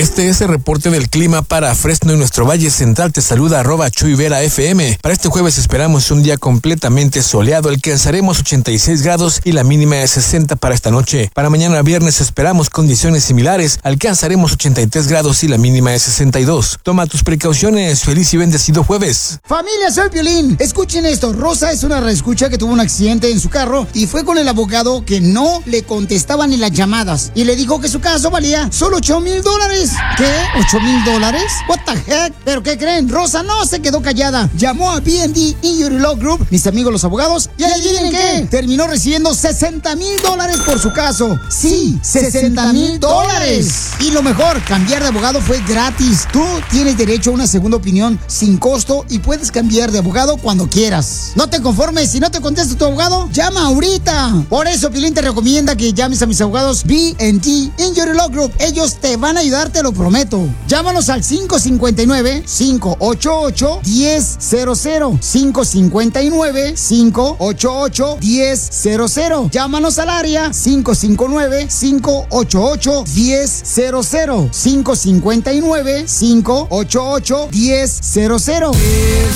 Este es el reporte del clima para Fresno y nuestro Valle Central. Te saluda @ChuyVeraFM. Para este jueves esperamos un día completamente soleado. Alcanzaremos 86 grados y la mínima de 60 para esta noche. Para mañana viernes esperamos condiciones similares. Alcanzaremos 83 grados y la mínima de 62. Toma tus precauciones. Feliz y bendecido jueves. Familia, soy Piolín. Escuchen esto. Rosa es una reescucha que tuvo un accidente en su carro y fue con el abogado que no le contestaba ni las llamadas. Y le dijo que su caso valía solo $8,000. ¿Qué? ¿$8,000? What the heck? ¿Pero qué creen? Rosa no se quedó callada. Llamó a B&D Injury Law Group, mis amigos los abogados, y adivinen qué, terminó recibiendo $60,000 por su caso. Sí, $60,000. Y lo mejor, cambiar de abogado fue gratis. Tú tienes derecho a una segunda opinión sin costo y puedes cambiar de abogado cuando quieras. No te conformes, si no te contesta tu abogado, llama ahorita. Por eso Piolín te recomienda que llames a mis abogados B&D Injury Law Group. Ellos te van a ayudar, te lo prometo. Llámanos al 559-588-1000. 559-588-1000. Llámanos al área 559-588-1000. 559-588-1000.